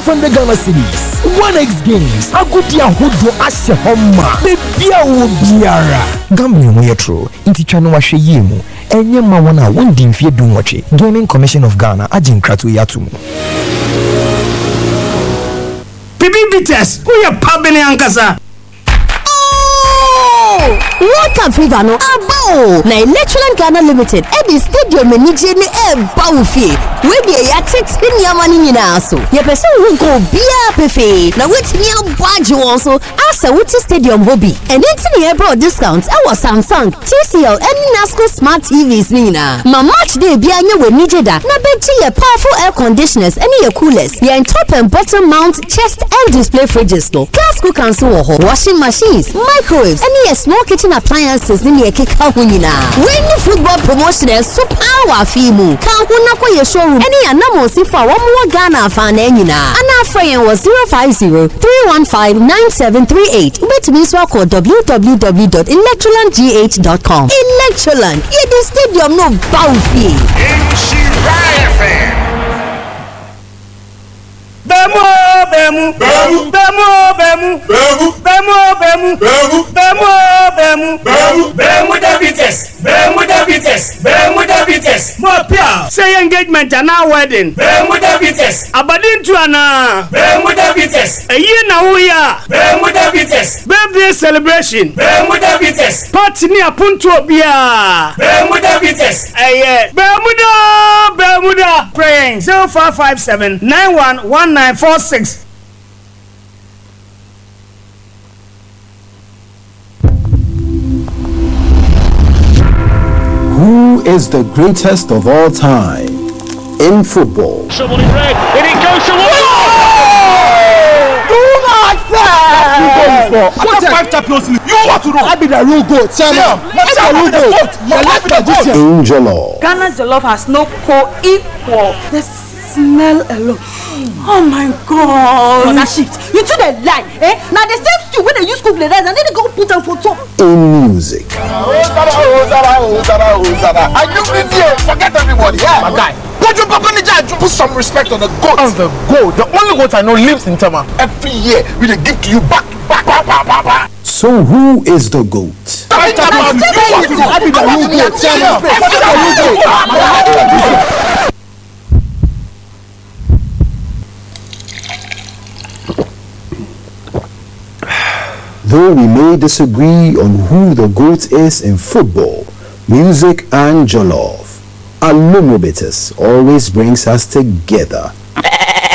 500 Ghana cedis. 1x games. Agudia Hudo Ase Homa. Bebia Obiara. Gambling mo yetro. Inti chano wa hwe yemu. Enye ma wana wondi mfie du nwoche. Gaming Commission of Ghana agin kratu yatumu. Bibibites, who ya pabene ankasa? World Cup fever no abo na Electroland Ghana Limited the stadium enije ne bawfi we dey ya text ni amani nyina so ye person who go bia pefe na wetimi abwaje won so asa wuti stadium hobby and enti ne bro discount e was Samsung, TCL and Nasco smart TVs ni na ma match day bia nya we nije da na beti ye powerful air conditioners and ye coolers ye top and bottom mount chest and display fridges no gas cooker so washing machines microwaves and ye small kitchen appliances ni ye keka hunyina when football promotion super power fimu kan huna ko ye showroom any anamo sifa wo mo Ghana fa na nyina ana friend was 050-315-9738 ubetumi so call www.electrolandgh.com Electroland ye the stadium no bawfi Bemu Davites. More pia. Say engagement and now wedding. Bemu Davites. Abadin to ana. Bemu Davites. A year now we are. Bemu Davites. Birthday celebration. Bemu Davites. Party ni apuntu obia. Bemu Davites. Aye. Bermuda. Praying 0557-911946. Who is the greatest of all time in football? Someone in red, and it goes to Do not say! What 5 champions league? You want to know? I be the real goat. In Jollof. Ghana Jollof has no co-equal. The smell alone. Oh my God! That shit. You took the lie, eh? Now the same stew when they use cook the rice and then they go put them for top. In music. Are you idiot? Forget everybody. Yeah, my guy. Put some respect on the goat. On the goat. The only goat I know lives in Tama. Every year we dey give to you back. So who is the GOAT? Though we may disagree on who the GOAT is in football, music and jollof, Alumobitis always brings us together